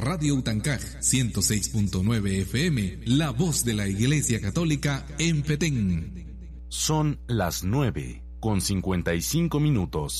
Radio Utancaj 106.9 FM, la voz de la Iglesia Católica en Petén. Son las 9:55.